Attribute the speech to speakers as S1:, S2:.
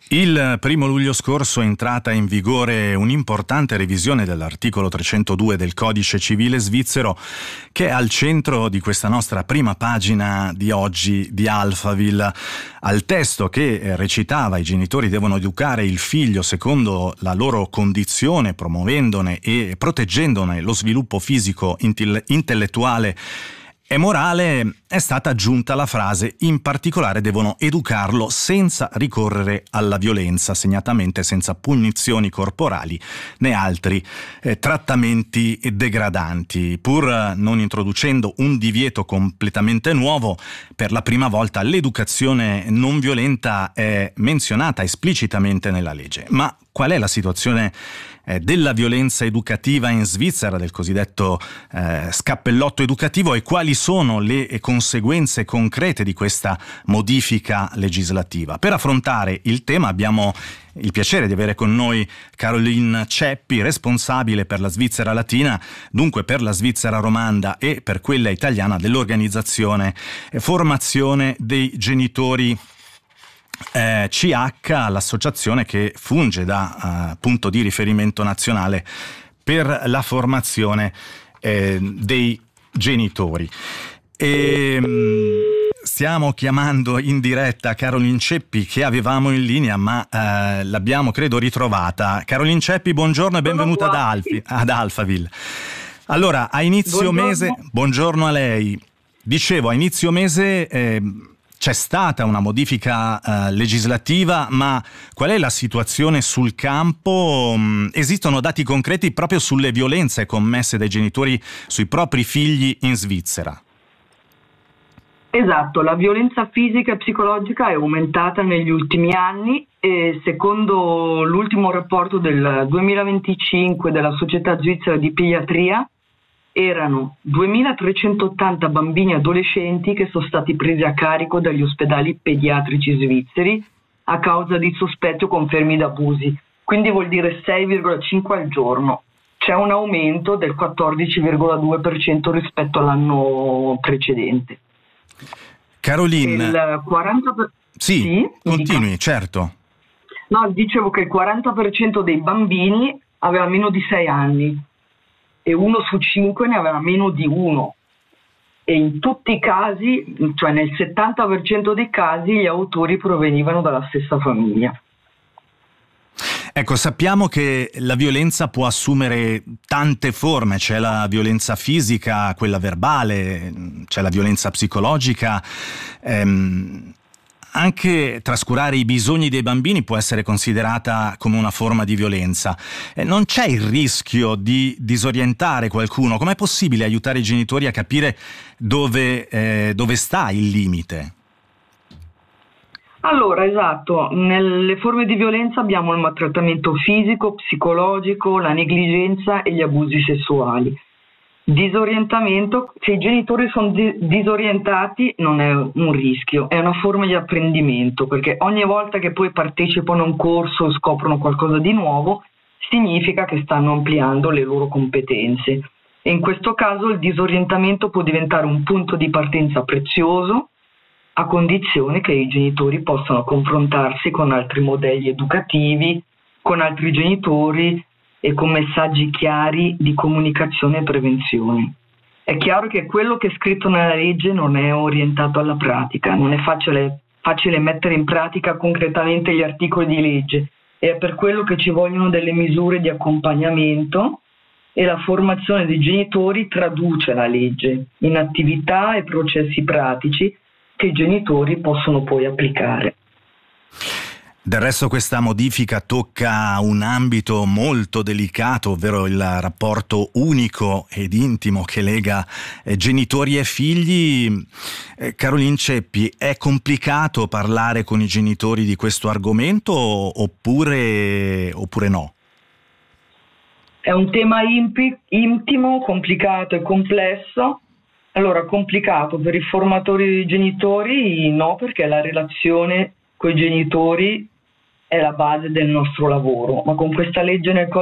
S1: Il 1° luglio scorso è entrata in vigore un'importante revisione dell'articolo 302 del Codice Civile svizzero, che è al centro di questa nostra prima pagina di oggi di Alphaville. Al testo che recitava: i genitori devono educare il figlio secondo la loro condizione, promuovendone e proteggendone lo sviluppo fisico, intellettuale e morale, è stata aggiunta la frase: in particolare devono educarlo senza ricorrere alla violenza, segnatamente senza punizioni corporali né altri trattamenti degradanti. Pur non introducendo un divieto completamente nuovo, per la prima volta l'educazione non violenta è menzionata esplicitamente nella legge. Ma qual è la situazione della violenza educativa in Svizzera, del cosiddetto scappellotto educativo, e quali sono le conseguenze concrete di questa modifica legislativa? Per affrontare il tema abbiamo il piacere di avere con noi Caroline Ceppi, responsabile per la Svizzera Latina, dunque per la Svizzera Romanda e per quella italiana, dell'organizzazione Formazione dei Genitori CH, l'associazione che funge da punto di riferimento nazionale per la formazione dei genitori. Stiamo chiamando in diretta Caroline Ceppi, che avevamo in linea, ma l'abbiamo credo ritrovata. Caroline Ceppi, buongiorno e benvenuta ad Alphaville. Allora, a inizio mese, buongiorno a lei. Dicevo, a inizio mese c'è stata una modifica legislativa, ma qual è la situazione sul campo? Esistono dati concreti proprio sulle violenze commesse dai genitori sui propri figli in Svizzera?
S2: Esatto, la violenza fisica e psicologica è aumentata negli ultimi anni e secondo l'ultimo rapporto del 2025 della Società Svizzera di Pediatria erano 2.380 bambini e adolescenti che sono stati presi a carico dagli ospedali pediatrici svizzeri a causa di sospetti o confermi d'abusi, quindi vuol dire 6,5 al giorno. C'è un aumento del 14,2% rispetto all'anno precedente.
S1: Caroline,
S2: il 40%...
S1: Sì, continui, certo.
S2: No, dicevo che il 40% dei bambini aveva meno di 6 anni. E 1 su 5 ne aveva meno di 1. E in tutti i casi, cioè nel 70% dei casi, gli autori provenivano dalla stessa famiglia.
S1: Ecco, sappiamo che la violenza può assumere tante forme. C'è la violenza fisica, quella verbale, c'è la violenza psicologica. Anche trascurare i bisogni dei bambini può essere considerata come una forma di violenza. Non c'è il rischio di disorientare qualcuno? Com'è possibile aiutare i genitori a capire dove sta il limite?
S2: Allora, esatto, nelle forme di violenza abbiamo il maltrattamento fisico, psicologico, la negligenza e gli abusi sessuali. Disorientamento: se i genitori sono disorientati non è un rischio, è una forma di apprendimento, perché ogni volta che poi partecipano a un corso o scoprono qualcosa di nuovo significa che stanno ampliando le loro competenze, e in questo caso il disorientamento può diventare un punto di partenza prezioso, a condizione che i genitori possano confrontarsi con altri modelli educativi, con altri genitori e con messaggi chiari di comunicazione e prevenzione. È chiaro che quello che è scritto nella legge non è orientato alla pratica, non è facile mettere in pratica concretamente gli articoli di legge, e è per quello che ci vogliono delle misure di accompagnamento, e la formazione dei genitori traduce la legge in attività e processi pratici che i genitori possono poi applicare.
S1: Del resto questa modifica tocca un ambito molto delicato, ovvero il rapporto unico ed intimo che lega genitori e figli. Caroline Ceppi, è complicato parlare con i genitori di questo argomento oppure no?
S2: È un tema intimo, complicato e complesso. Allora, complicato per i formatori dei genitori no, perché la relazione con i genitori è la base del nostro lavoro, ma con questa legge nel